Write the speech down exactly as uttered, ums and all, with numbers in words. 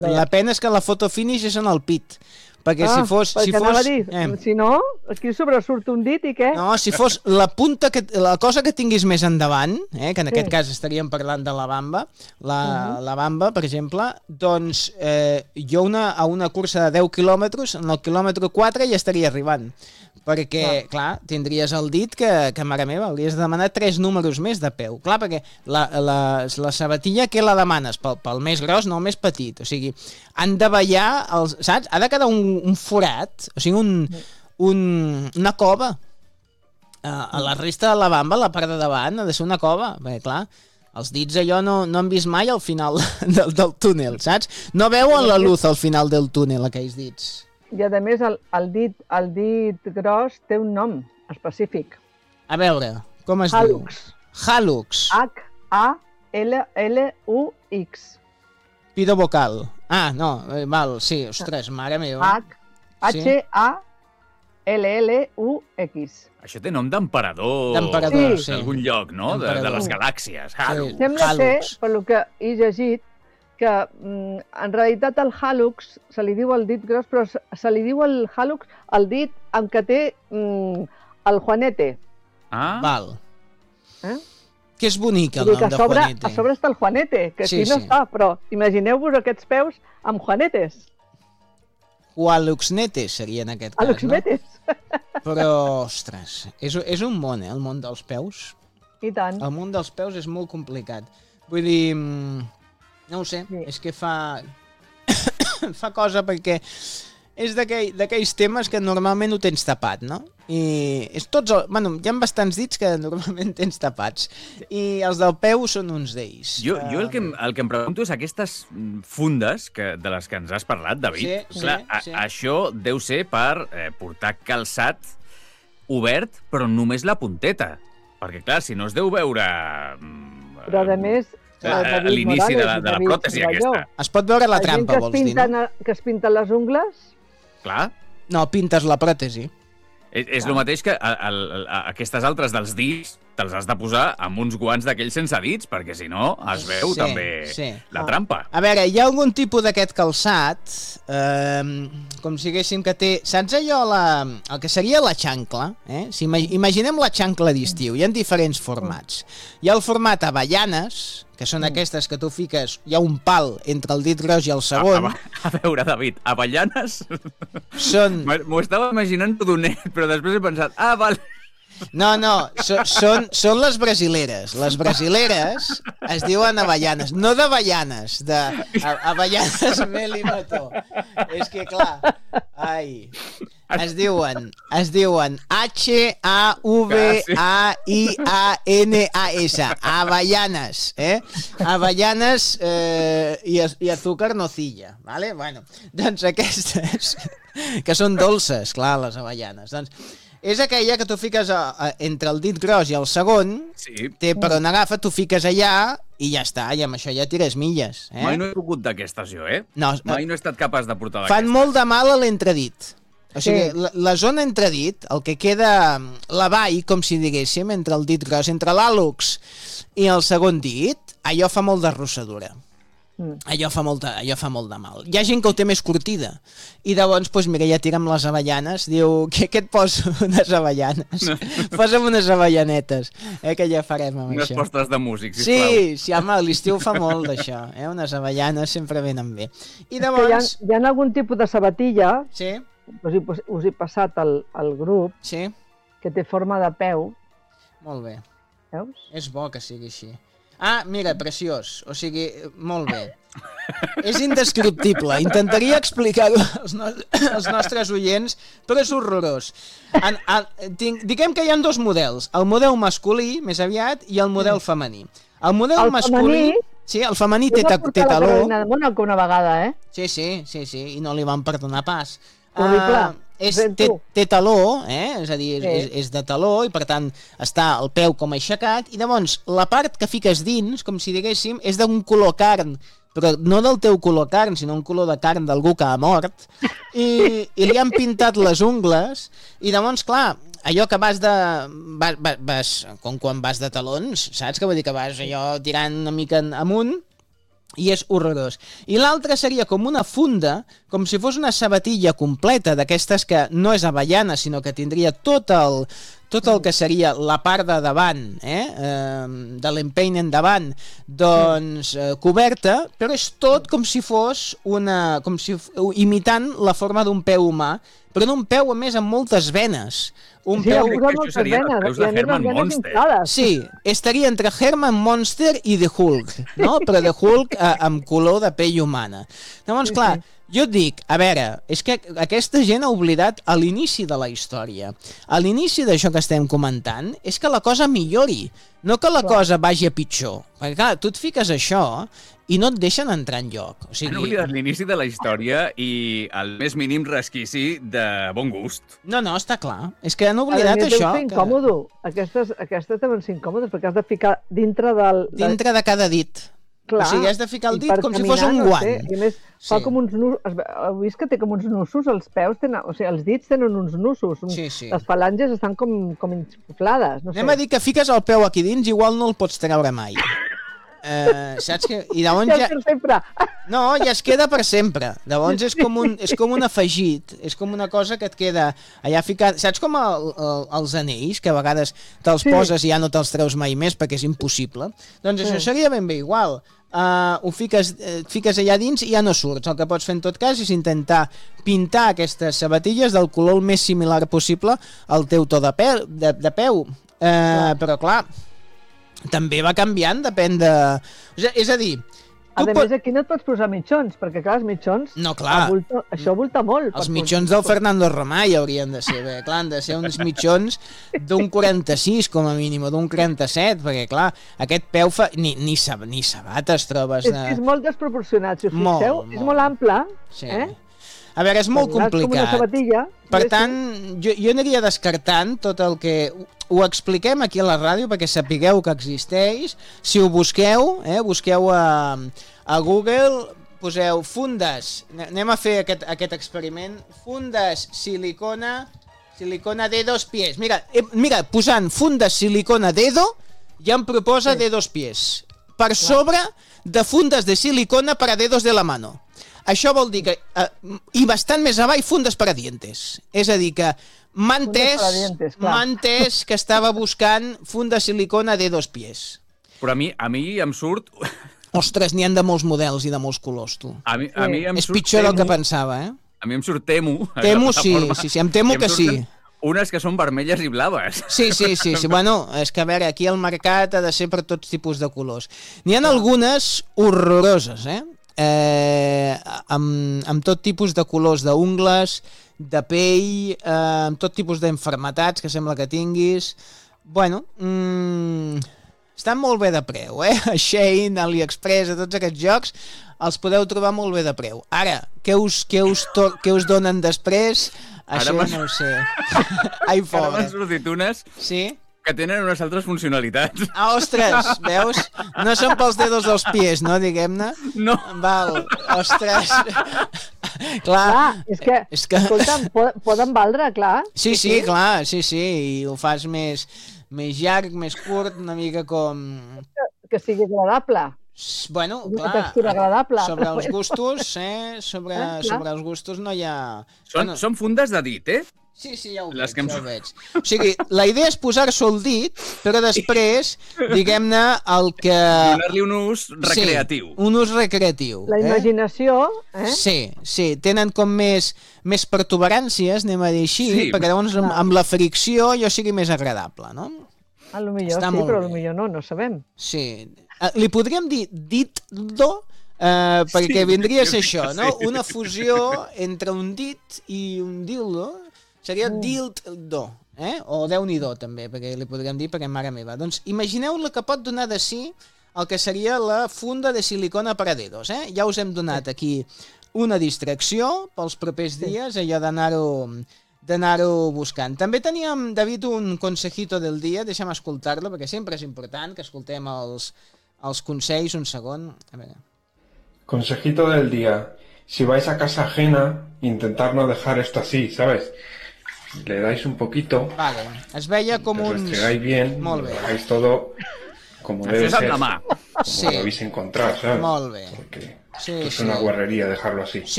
La pena és que la foto finish és en el pit. Perquè ah, si fos... perquè si fos, anava a dir, eh. si no, aquí sobresurt un dit i què? No, si fos la punta, que, la cosa que tinguis més endavant, eh, que en Sí. aquest cas estaríem parlant de la bamba, la, Uh-huh. la bamba, per exemple, doncs eh, jo una, a una cursa de deu quilòmetres, en el quilòmetre quatre ja estaria arribant. Perquè, Ah. clar, tindries el dit que, que mare meva, hauries de demanar tres números més de peu. Clar, perquè la, la, la sabatilla, què la demanes? Pel, pel més gros, no el més petit. O sigui, han de ballar, els, saps? Ha de quedar un, un forat, o sigui, un, un, una cova. Uh, a la resta de la bamba, la part de davant, ha de ser una cova. Perquè, clar, els dits allò no, no han vist mai al final del, del túnel, saps? No veuen la luz al final del túnel, aquells dits. I a més el, el, dit, el dit gros té un nom específic. A veure, com es Hallux. diu? Hallux. H A L L U X. Pido vocal. Ah, no, eh, val, sí, ostres, mare meva. H H A L L U X. Això té nom d'emperador D'emperador, Sí. sí. d'algun lloc, no? De, de les galàxies. Hallux. Sembla Hallux. ser, per lo que he llegit, que mm, en realitat el hallux se li diu el dit gros, però se, se li diu el hallux el dit amb què té mm, el Juanete. Ah, Val. Eh? Que és bonic el Vull dir que nom a de sobre, Juanete. a sobre està el Juanete, que Sí, aquí no sí. està, però imagineu-vos aquests peus amb Juanetes, Hualuxnetes seria en aquest a cas, l'Oxmetes. no? Però, ostres, és, és un món, eh, el món dels peus. I tant. El món dels peus és molt complicat. Vull dir, mm, no ho sé, Sí. és que fa... fa cosa perquè és d'aquell- d'aquells temes que normalment ho tens tapat, no? I és tots... El... Bueno, hi ha bastants dits que normalment tens tapats. I els del peu són uns d'ells. Jo, jo el, que, em- el que em pregunto és aquestes mm, fundes que, de les que ens has parlat, David. Sí, Clar, sí, a, sí. Això deu ser per eh, portar calçat obert, però només la punteta. Perquè, clar, si no es deu veure... mm, Però, a eh, més, eh, David l'inici de la, Morales i de la David pròtesi Cervelló, aquesta. Es pot veure la la gent trampa, que es, vols dir, pinten, no? que es pinten les ungles, Clar, No, pintes la pròtesi. és, és el mateix que a, a, a, aquestes altres dels dits te'ls has de posar amb uns guants d'aquells sense dits, perquè si no es veu Sí, també sí. la Ah. trampa. A veure, hi ha algun tipus d'aquest calçat, eh, com si diguéssim que té... Saps allò, la, el que seria la xancla? Eh? Si ima- imaginem la xancla d'estiu, hi ha diferents formats. Hi ha el format avellanes, que són aquestes que tu fiques, hi ha un pal entre el dit gros i el segon. A, a, a veure, David, avellanes... Són... M'ho estava imaginant rodonet, però després he pensat, ah, val... No, no, so, són, són les brasileres. Les brasileres es diuen avellanes, no d'avellanes, de a- avellanes melimató. És que, clar, ai, es diuen, es diuen H A V A I A N A S, avellanes, eh? Avellanes eh, i, az- i azúcar nocilla, vale? Bueno, doncs aquestes, que són dolces, clar, les avellanes, doncs... És aquella que tu fiques a, a, entre el dit gros i el segon, Sí, té per on agafa, tu fiques allà i ja està, i amb això ja tires milles. Eh? mai no he pogut d'aquestes jo, eh? No, Mai no he estat capaç de portar fan d'aquestes. molt de mal a l'entredit. O sigui, Sí. la, la zona entredit, el que queda la vall, com si diguéssim, entre el dit gros, entre l'àlux i el segon dit, allò fa molt de rossadura. Mm. Allò fa, molta, allò fa molt de mal. Hi ha gent que ho té més curtida. I llavors, doncs, mira, ja tira amb les avellanes. Diu, què, què et poso? Unes avellanes. Posa'm unes avellanetes. Eh, que ja farem amb Unes això. postres de músic, sisplau. Sí, sí, home, a l'estiu fa molt d'això. Eh? Unes avellanes sempre venen bé. I que hi ha, llavors... hi ha algun tipus de sabatilla, Sí, us he, pos- us he passat al, al grup, sí, que té forma de peu, molt bé. veus? És bo que sigui així. Ah, mira, preciós. O sigui, molt bé. És indescriptible. Intentaria explicar-ho als, no als nostres oients, però és horrorós. En, en, tinc, diguem que hi ha dos models. El model masculí, més aviat, i el model femení. El model El masculí... femení- Sí, el femení té, Jo ta- vaig té portar la taló. Carolina de Mónaco una vegada, eh? Sí, sí, sí, sí, i no li van perdonar pas. Horrible. Ah, és, Ben té, tu. té taló, eh? És a dir, és, Sí. és, és de taló i per tant està el peu com aixecat i llavors la part que fiques dins, com si diguéssim, és d'un color carn, però no del teu color carn, sinó un color de carn d'algú que ha mort i, i li han pintat les ungles i llavors, clar, allò que vas de... Vas, vas, vas, com quan vas de talons, saps? Que vull dir que vas allò tirant una mica en- amunt i és horrorós. I l'altre seria com una funda, com si fos una sabatilla completa, d'aquestes que no és avellana, sinó que tindria tot el, tot el que seria la part de davant, eh? Eh, de l'empeny en davant, doncs eh, coberta, però és tot com si fos una, com si, imitant la forma d'un peu humà, però d'un peu, a més, amb moltes venes. Un Sí, peu... amb que això seria els peus de Herman Monster. Sí, estaria entre Herman Monster i The Hulk, no? Però The Hulk eh, amb color de pell humana. Llavors, Sí, clar, sí. jo et dic, a veure, és que aquesta gent ha oblidat a l'inici de la història. A l'inici d'això que estem comentant és que la cosa millori, no que la Clar. cosa vagi a pitjor. Perquè, clar, tu et fiques això i no et deixen entrar en lloc. O Han sigui, oblidat l'inici de la història i el més mínim resquici de bon gust. no, no, està clar. És que han A oblidat més, això. deu ser incòmodo. Aquestes, aquestes deuen ser incòmodes perquè has de ficar dintre del... Que dintre de cada dit. Clar, O sigui, has de ficar el i dit per com si caminar, fos un no guant. sé, I a més, fa Sí. com uns nusos... Heu vist que té com uns nusos, els peus tenen... O sigui, els dits tenen uns nusos. Un, Sí, sí. Les falanges estan com, com inflades. No sé. Anem a dir que fiques el peu aquí dins, igual no el pots treure mai. Eh, saps que... I llavors Ja ja... per sempre. No, ja es queda per sempre. Llavors és com un, és com un afegit, és com una cosa que et queda allà ficat. Saps com el, el, els anells, que a vegades te'ls Sí. poses i ja no te'ls treus mai més perquè és impossible? Doncs això Sí. seria ben bé igual. Uh, ho fiques, et fiques allà dins i ja no surts. El que pots fer en tot cas és intentar pintar aquestes sabatilles del color el més similar possible al teu to de, peu, de, de peu. Uh, però clar, també va canviant, depèn de... O sigui, és a dir, A tu més, aquí no et pots posar mitjons, perquè clar, els mitjons... No, clar. Avulta, això volta molt. Els per mitjons posar- del Fernando Romà hi haurien de ser, bé, clar, han de ser uns mitjons d'un quaranta-sis com a mínim, o d'un quaranta-set, perquè clar, aquest peu fa... ni, ni, sab... ni sabates trobes. És que és molt desproporcionat, si us Molt, fixeu, molt. és molt ample, Sí. eh? A veure, és molt Clar, és com una complicat. sabatilla. Per Sí, sí. tant, jo, jo aniria descartant tot el que... Ho expliquem aquí a la ràdio perquè sapigueu que existeix. Si ho busqueu, eh, busqueu a, a Google, poseu fundes, anem a fer aquest, aquest experiment, fundes silicona, silicona de dos pies. Mira, eh, mira posant fundes silicona dedo, ja em proposa Sí. de dos pies. Per sobre de fundes de silicona para dedos de la mano. Això vol dir que... Eh, I bastant més avall, fundes para dientes. És a dir, que m'ha entès, para dientes, clar. m'ha entès que estava buscant funda silicona de dos pies. Però a mi, a mi em surt... Ostres, n'hi han de molts models i de molts colors, tu. A mi, a mi em És surt pitjor del que Temu. pensava, eh? A mi em surt Temu. Temu la sí, plataforma, sí, sí, em temo i que sí. surten Unes que són vermelles i blaves. Sí, sí, sí, sí. Bueno, és que a veure, aquí el mercat ha de ser per tots tipus de colors. N'hi ha algunes horroroses, eh? eh amb, amb tot tipus de colors d'ungles, de pell, eh, amb tot tipus d'enfermetats que sembla que tinguis. Bueno, mmm, estan molt bé de preu, eh? A Shein, a AliExpress, a tots aquests jocs els podeu trobar molt bé de preu. Ara, què us, què us, to què us donen després? Això m'ha- no ho sé. Ai, Ara m'han pobre. sortit unes Sí? que tenen unes altres funcionalitats. Ah, ostres, veus? No són pels dedos dels pies, no, diguem-ne? No. Val, ostres. Clar, Clar, és que, és que... escolta'm, poden, poden valdre, clar. Sí, sí, clar, sí, sí, i ho fas més, més llarg, més curt, una mica com... Que sigui agradable. Bueno, Una clar, textura agradable. sobre els gustos, eh? Sobre, Eh, clar. sobre els gustos no hi ha... Són, Bueno, són fundes de dit, eh? sí, sí, ja ho les veig, que em ja ho surt- veig. O sigui, la idea és posar-s'ho al dit, però després, diguem-ne, el que... Donar-li un ús recreatiu. Sí, un ús recreatiu. La imaginació, eh? Eh? Sí, sí, tenen com més, més protuberàncies, anem a dir així, Sí, perquè llavors amb, amb la fricció allò sigui més agradable, no? A lo millor Està sí, molt però a bé. lo millor no, no sabem. Sí. Eh, Li podríem dir dit-do, eh, perquè Sí, vindria a jo ser crec això, que no? sí. Una fusió entre un dit i un dildo, seria Mm. dildo, eh? O Déu-n'hi-do, també, perquè li podríem dir, perquè mare meva. Doncs imagineu el que pot donar de si el que seria la funda de silicona per a dedos, eh? Ja us hem donat aquí una distracció pels propers dies, allò d'anar-ho d'anar-ho buscant. També teníem, David, un consejito del dia, deixa'm escoltar-lo, perquè sempre és important que escoltem els, els consells, un segon. A veure. Consejito del día. Si vais a casa ajena, intentar no dejar esto así, ¿sabes? Le dais un poquito, Vale, es veia com lo uns... restregáis bien, Molt lo bé. dejáis todo como Això debe és amb ser, la mà. como Sí. lo habéis encontrado, ¿sabes? Molt bé. Porque Sí, esto es sí. una guarrería dejarlo así. Sí,